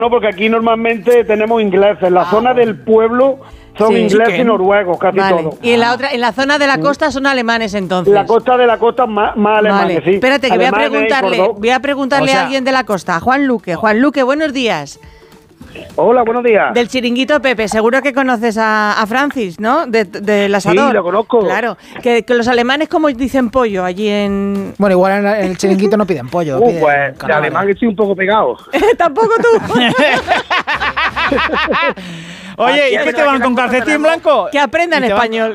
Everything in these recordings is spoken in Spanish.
No, porque aquí normalmente tenemos ingleses. En la zona del pueblo son ingleses y noruegos, casi todos. Y en la zona de la costa son alemanes, entonces. La costa de la costa más alemanes, sí. Espérate, que Alemanes, voy a preguntarle a alguien de la costa, a Juan Luque. Juan Luque, buenos días. Hola, buenos días. Del Chiringuito Pepe, seguro que conoces a Francis, ¿no? Del asador. Sí, lo conozco. Claro, que los alemanes, ¿cómo dicen pollo allí en...? Bueno, igual en el Chiringuito no piden pollo. Pues de alemán estoy un poco pegado. ¿Tampoco tú? Oye, ¿y qué te van con calcetín blanco? Que aprendan español.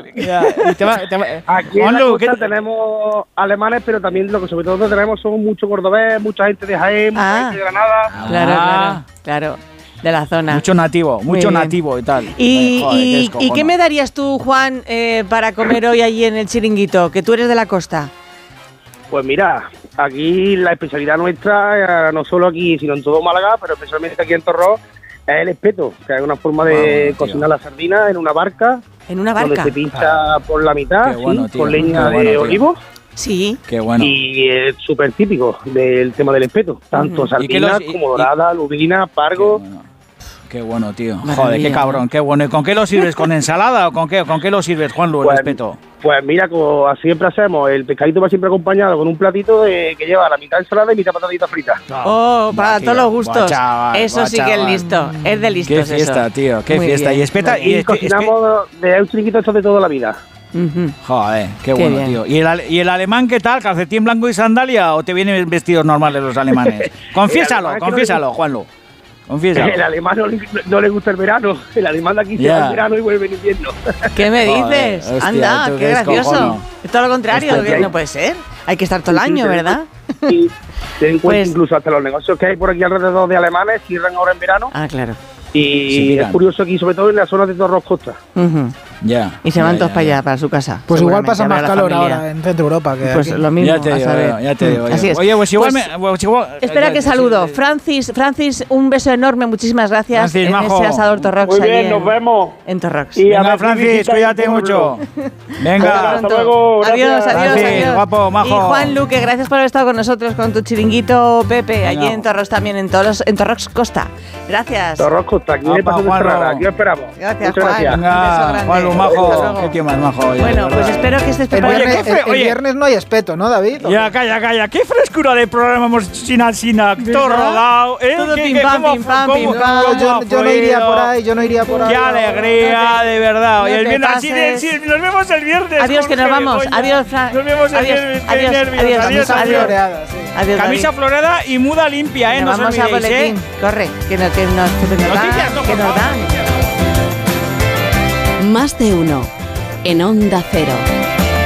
Aquí en la costa tenemos alemanes, pero también lo que sobre todo tenemos son mucho cordobés, mucha gente de Jaén, mucha gente de Granada. Claro. De la zona. Mucho nativo y tal. ¿Y qué me darías tú, Juan, para comer hoy allí en el Chiringuito? Que tú eres de la costa. Pues mira, aquí la especialidad nuestra, no solo aquí, sino en todo Málaga, pero especialmente aquí en Torrós, es el espeto, que es una forma de cocinar la sardina en una barca. ¿En una barca? Donde se pincha por la mitad, con leña de olivo. Sí. Qué bueno. Y es súper típico del tema del espeto. Tanto sardinas como dorada, lubina, pargo. Qué bueno, tío. Joder, qué cabrón, qué bueno. ¿Y con qué lo sirves? ¿Con ensalada o con qué lo sirves, Juanlu, el espeto? Pues mira, como siempre hacemos, el pescadito va siempre acompañado con un platito que lleva la mitad ensalada y mitad patatita frita. Para todos los gustos. Eso sí que es listo. Es de listos. Qué fiesta, tío. Qué fiesta. Bien. Y espeta. Y cocinamos de un chiringuito esto de toda la vida. Joder, qué bueno, tío. ¿Y el alemán qué tal? ¿Calcetín blanco y sandalia o te vienen vestidos normales los alemanes? Confiésalo, Juanlu. Confiésalo. El alemán no le gusta el verano. El alemán de aquí se va el verano y vuelve en invierno. ¿Qué me dices? Joder, hostia, anda, qué gracioso. Es todo lo contrario, no puede ser. Hay que estar todo el año, ¿verdad? Sí, ten en cuenta incluso hasta los negocios que hay por aquí alrededor de alemanes cierran ahora en verano. Ah, claro. Y es curioso aquí, sobre todo en la zona de Torrós Costa. Y se van todos para allá, para su casa. Pues igual pasa más calor ahora en Centro Europa que pues aquí. Lo mismo, ya te digo. Así es. Oye, pues igual espera que saludo. Francis, un beso enorme, muchísimas gracias. Francis, en majo. ese asador Torrox. Muy bien, nos vemos. En Torrox. Venga, Francis, cuídate mucho. Venga. Hasta luego. Adiós. Guapo, majo. Y Juan Luque, gracias por haber estado con nosotros con tu Chiringuito Pepe, allí en Torrox también, en Torrox Costa. Gracias. Torrox Costa, aquí me paso de Ferrara, aquí esperamos. Gracias, Muchas Juan. Venga, Juan, majo. Qué tío más majo. Bueno, pues espero que estés preparado. El viernes no hay espeto, ¿no, David? Ya, calla. Qué frescura de programa hemos sin todo rodado. Todo pim pam. Yo no iría por ahí. Qué alegría, de verdad. Y el viernes, así nos vemos el viernes. Adiós, que nos vamos. Adiós, Fran. Nos vemos el viernes. Adiós. Camisa floreada y muda limpia, nos vamos a boletín. Corre, que nos dan. Más de uno en Onda Cero.